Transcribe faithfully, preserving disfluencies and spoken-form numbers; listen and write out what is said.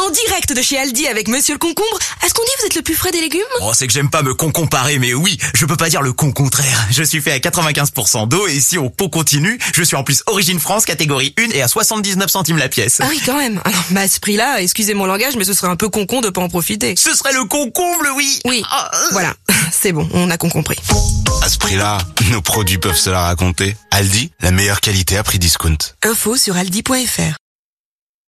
en direct de chez Aldi avec Monsieur le Concombre. Est-ce qu'on dit vous êtes le plus frais des légumes? Oh, c'est que j'aime pas me concomparer, mais oui, je peux pas dire le con contraire. Je suis fait à quatre-vingt-quinze pour cent d'eau et si on continue, je suis en plus Origine France, catégorie un et à soixante-dix-neuf centimes la pièce. Ah oui, quand même. Alors, bah, à ce prix-là, excusez mon langage, mais ce serait un peu con-con de pas en profiter. Ce serait le concomble, oui. Oui, voilà. C'est bon, on a con compris. À ce prix-là, nos produits peuvent se la raconter. Aldi, la meilleure qualité à prix discount. Info sur aldi point fr.